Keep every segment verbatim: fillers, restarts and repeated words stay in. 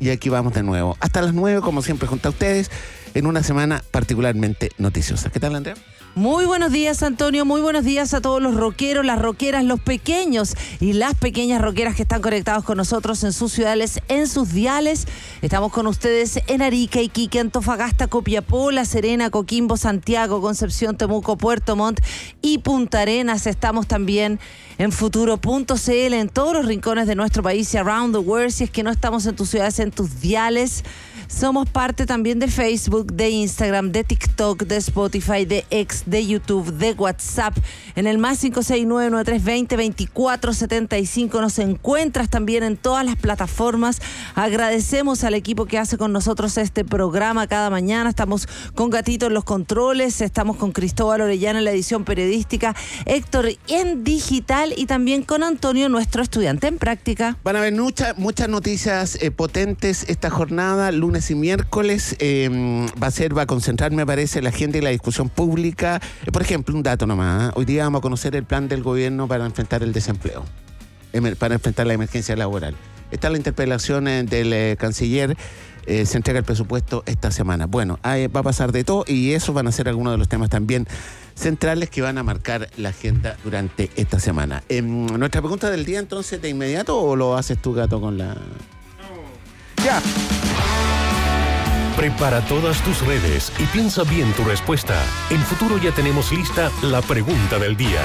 y aquí vamos de nuevo. Hasta las nueve, como siempre, junto a ustedes, en una semana particularmente noticiosa. ¿Qué tal, Andrea? Muy buenos días, Antonio. Muy buenos días a todos los rockeros, las rockeras, los pequeños y las pequeñas rockeras que están conectados con nosotros en sus ciudades, en sus diales. Estamos con ustedes en Arica, Iquique, Antofagasta, Copiapó, La Serena, Coquimbo, Santiago, Concepción, Temuco, Puerto Montt y Punta Arenas. Estamos también en futuro punto c l, en todos los rincones de nuestro país y around the world. Si es que no estamos en tus ciudades, en tus diales. Somos parte también de Facebook, de Instagram, de TikTok, de Spotify, de X, de YouTube, de WhatsApp. En el más cinco seis nueve, nueve tres dos cero, veinticuatro setenta y cinco nos encuentras también en todas las plataformas. Agradecemos al equipo que hace con nosotros este programa cada mañana. Estamos con Gatito en los controles, estamos con Cristóbal Orellana en la edición periodística, Héctor en digital y también con Antonio, nuestro estudiante en práctica. Van a haber muchas muchas noticias eh, potentes esta jornada, lunes y miércoles. Eh, va a ser, va a concentrar, me parece, la agenda y la discusión pública. Eh, por ejemplo, un dato nomás. ¿eh? Hoy día vamos a conocer el plan del gobierno para enfrentar el desempleo, emer, para enfrentar la emergencia laboral. Está la interpelación eh, del eh, canciller. Eh, se entrega el presupuesto esta semana. Bueno, ahí va a pasar de todo y esos van a ser algunos de los temas también centrales que van a marcar la agenda durante esta semana. Eh, nuestra pregunta del día, entonces, ¿de inmediato o lo haces tú, Gato, con la...? No. ¡Ya! Prepara todas tus redes y piensa bien tu respuesta. En Futuro ya tenemos lista la pregunta del día.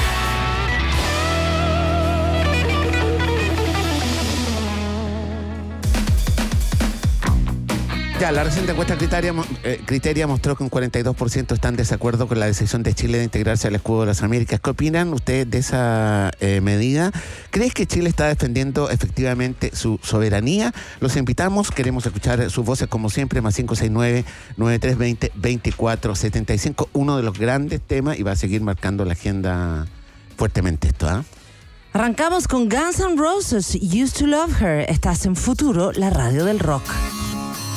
Ya, la reciente encuesta Criteria, eh, Criteria mostró que un cuarenta y dos por ciento están de desacuerdo con la decisión de Chile de integrarse al escudo de las Américas. ¿Qué opinan ustedes de esa eh, medida? ¿Crees que Chile está defendiendo efectivamente su soberanía? Los invitamos, queremos escuchar sus voces como siempre, más cinco seis nueve, nueve tres dos cero, veinticuatro setenta y cinco. Uno de los grandes temas y va a seguir marcando la agenda fuertemente esto, ¿ah? ¿eh? Arrancamos con Guns N' Roses, Used to Love Her. Estás en Futuro, la radio del rock.